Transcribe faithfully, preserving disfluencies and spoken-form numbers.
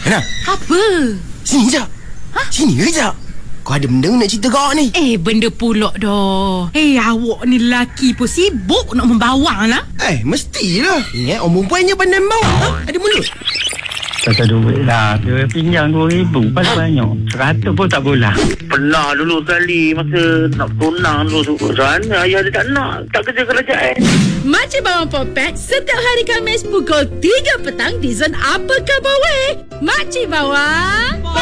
Hana, Apa? sini je. Ha? Sini je. Kau ada benda nak cerita kau ni? Eh, benda pulak dah. Eh, awak ni lelaki pun sibuk nak membawang lah. Eh, mestilah. Ingat orang perempuannya pandai bawa. Ha? Ada mulut. Pasal duit lah. Dia pinjam dua ribu paling banyak. Seratus pun tak boleh. Pernah dulu sekali masa nak tunang dulu sana ayah dia tak nak, tak kerja kerajaan. Makcik Bawang Popek setiap hari Khamis pukul tiga petang di Zon Apa Khabar Weh. Makcik Bawang